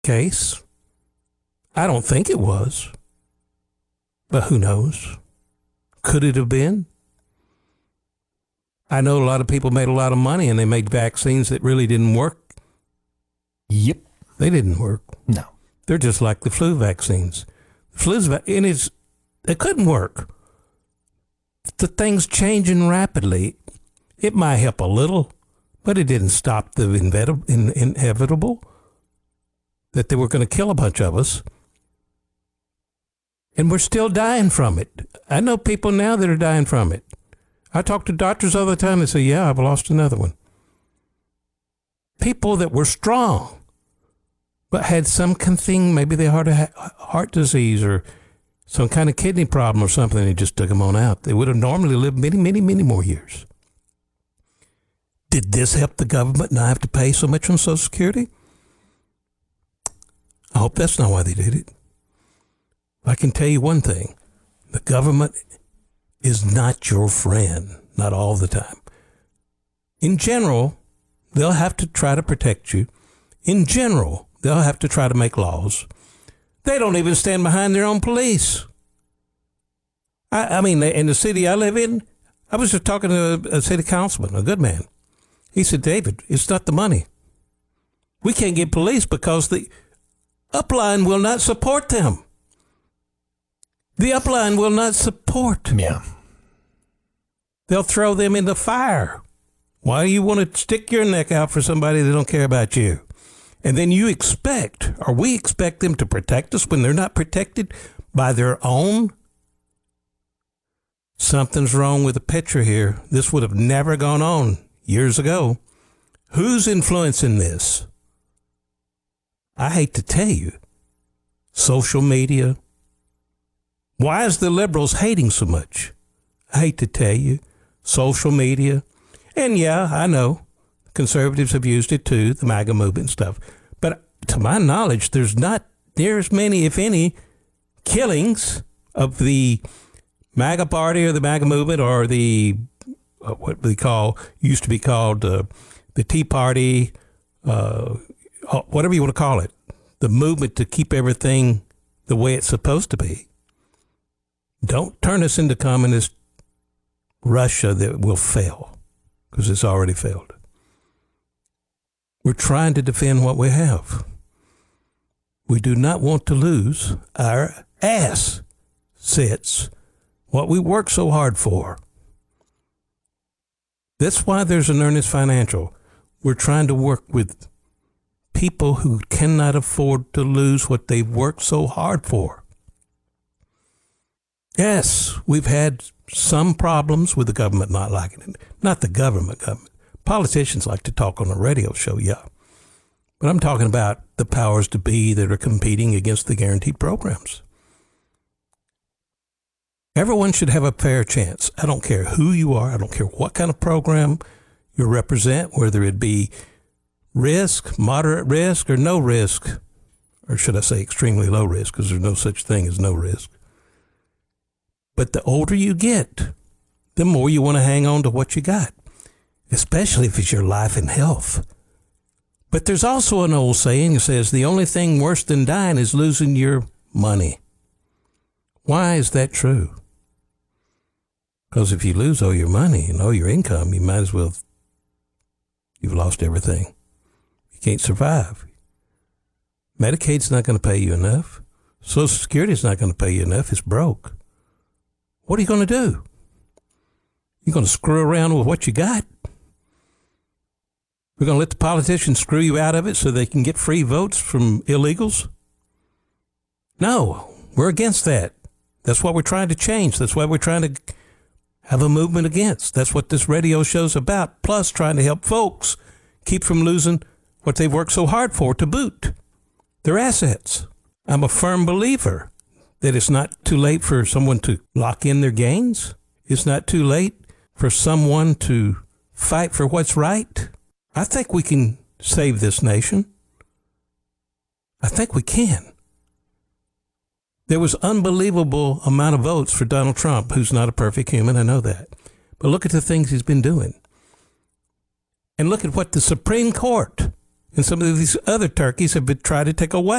case. I don't think it was. But who knows? Could it have been? I know a lot of people made a lot of money and they made vaccines that really didn't work. Yep. They didn't work. No. They're just like the flu vaccines. It couldn't work. The thing's changing rapidly. It might help a little, but it didn't stop the inevitable that they were going to kill a bunch of us. And we're still dying from it. I know people now that are dying from it. I talk to doctors all the time. They say, yeah, I've lost another one. People that were strong, but had some thing, maybe they had heart disease or some kind of kidney problem or something, they just took them on out. They would have normally lived many, many, many more years. Did this help the government not have to pay so much on Social Security? I hope that's not why they did it. I can tell you one thing. The government is not your friend, not all the time. In general, they'll have to try to protect you. In general, they'll have to try to make laws. They don't even stand behind their own police. I mean, in the city I live in, I was just talking to a city councilman, a good man. He said, David, it's not the money. We can't get police because the upline will not support them. The upline will not support. Yeah. They'll throw them in the fire. Why do you want to stick your neck out for somebody that don't care about you? And then we expect them to protect us when they're not protected by their own? Something's wrong with the picture here. This would have never gone on years ago. Who's influencing this? I hate to tell you. Social media. Why is the liberals hating so much? I hate to tell you. Social media. And yeah, I know. Conservatives have used it too, the MAGA movement and stuff. But to my knowledge, there's not near as many, if any, killings of the MAGA party or the MAGA movement or the, what we call, used to be called the Tea Party, whatever you want to call it, the movement to keep everything the way it's supposed to be. Don't turn us into communist Russia that will fail, because it's already failed. We're trying to defend what we have. We do not want to lose our assets, what we work so hard for. That's why there's an Earnest Financial. We're trying to work with people who cannot afford to lose what they've worked so hard for. Yes, we've had some problems with the government not liking it. Not the government. Politicians like to talk on a radio show, yeah. But I'm talking about the powers to be that are competing against the guaranteed programs. Everyone should have a fair chance. I don't care who you are. I don't care what kind of program you represent, whether it be risk, moderate risk, or no risk. Or should I say extremely low risk, because there's no such thing as no risk. But the older you get, the more you want to hang on to what you got, especially if it's your life and health. But there's also an old saying that says the only thing worse than dying is losing your money. Why is that true? Because if you lose all your money and all your income, you might as well, you've lost everything. You can't survive. Medicaid's not going to pay you enough. Social Security's not going to pay you enough. It's broke. What are you going to do? You're going to screw around with what you got? We're going to let the politicians screw you out of it so they can get free votes from illegals? No, we're against that. That's what we're trying to change. That's what we're trying to have a movement against. That's what this radio show's about, plus trying to help folks keep from losing what they've worked so hard for to boot, their assets. I'm a firm believer that it's not too late for someone to lock in their gains. It's not too late for someone to fight for what's right. I think we can save this nation. I think we can. There was unbelievable amount of votes for Donald Trump, who's not a perfect human, I know that. But look at the things he's been doing. And look at what the Supreme Court And some of these other turkeys have been tried to take away.